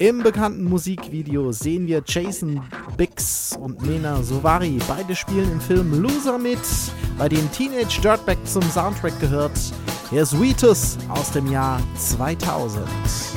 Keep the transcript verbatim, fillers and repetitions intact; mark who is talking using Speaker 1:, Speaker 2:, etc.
Speaker 1: Im bekannten Musikvideo sehen wir Jason Biggs und Mena Suvari. Beide spielen im Film Loser mit, bei dem Teenage Dirtbag zum Soundtrack gehört. Hier ist Wheatus aus dem Jahr zweitausend.